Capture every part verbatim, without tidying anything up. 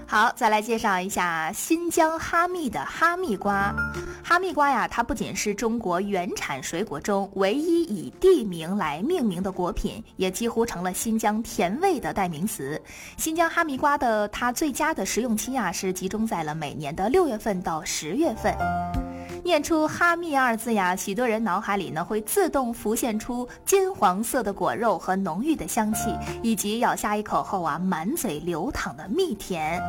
好，再来介绍一下新疆哈密的哈密瓜。哈密瓜呀，它不仅是中国原产水果中唯一以地名来命名的果品，也几乎成了新疆甜味的代名词。新疆哈密瓜的它最佳的食用期啊，是集中在了每年的六月份到十月份。念出哈密二字呀，许多人脑海里呢会自动浮现出金黄色的果肉和浓郁的香气，以及咬下一口后啊满嘴流淌的蜜甜。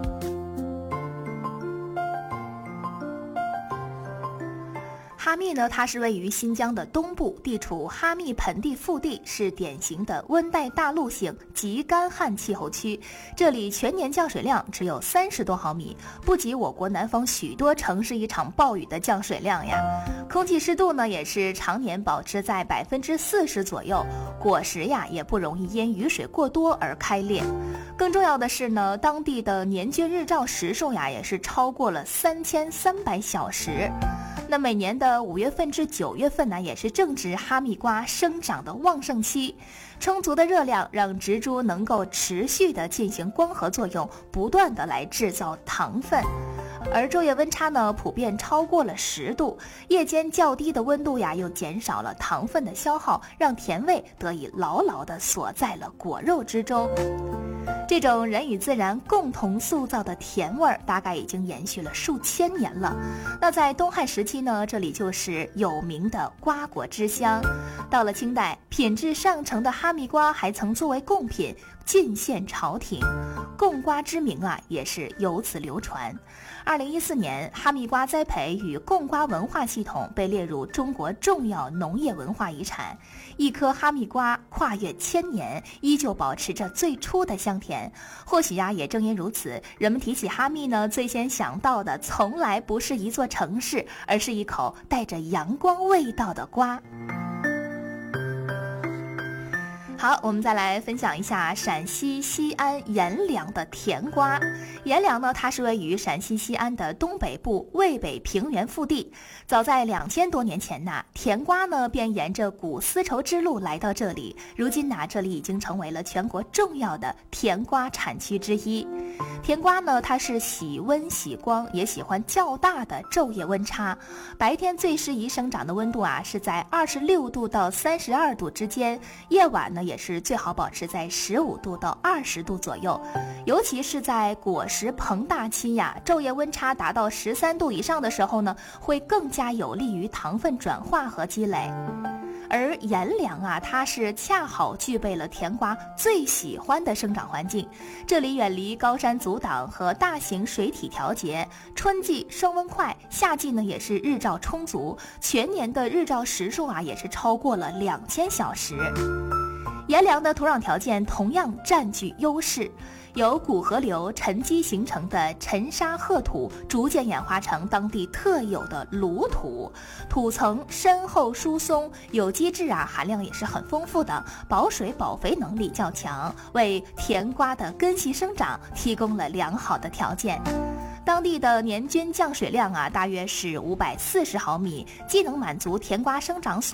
哈密呢，它是位于新疆的东部，地处哈密盆地腹地，是典型的温带大陆性极干旱气候区。这里全年降水量只有三十多毫米，不及我国南方许多城市一场暴雨的降水量呀。空气湿度呢，也是常年保持在百分之四十左右，果实呀也不容易因雨水过多而开裂。更重要的是呢，当地的年均日照时数呀，也是超过了三千三百小时。那每年的五月份至九月份呢，也是正值哈密瓜生长的旺盛期，充足的热量让植株能够持续的进行光合作用，不断的来制造糖分。而昼夜温差呢，普遍超过了十度，夜间较低的温度呀，又减少了糖分的消耗，让甜味得以牢牢地锁在了果肉之中。这种人与自然共同塑造的甜味儿，大概已经延续了数千年了。那在东汉时期呢，这里就是有名的瓜果之乡。到了清代，品质上乘的哈密瓜还曾作为贡品进献朝廷，贡瓜之名啊，也是由此流传。二零一四年，哈密瓜栽培与贡瓜文化系统被列入中国重要农业文化遗产。一颗哈密瓜跨越千年，依旧保持着最初的香甜。或许呀、啊，也正因如此，人们提起哈密呢，最先想到的从来不是一座城市，而是一口带着阳光味道的瓜。好，我们再来分享一下陕西西安阎良的甜瓜。阎良呢，它是位于陕西西安的东北部渭北平原腹地。早在两千多年前呐，甜瓜呢便沿着古丝绸之路来到这里。如今呐，这里已经成为了全国重要的甜瓜产区之一。甜瓜呢，它是喜温喜光，也喜欢较大的昼夜温差。白天最适宜生长的温度啊，是在二十六度到三十二度之间，夜晚呢也是最好保持在十五度到二十度左右。尤其是在果实膨大期呀，昼夜温差达到十三度以上的时候呢，会更加有利于糖分转化和积累。而阎良啊，它是恰好具备了甜瓜最喜欢的生长环境。这里远离高山阻挡和大型水体调节，春季升温快，夏季呢也是日照充足，全年的日照时数啊也是超过了两千小时。阎良的土壤条件同样占据优势，由古河流沉积形成的沉沙褐土逐渐演化成当地特有的卤土，土层深厚疏松，有机质啊含量也是很丰富的，保水保肥能力较强，为甜瓜的根系生长提供了良好的条件。当地的年均降水量啊大约是五百四十毫米，既能满足甜瓜生长所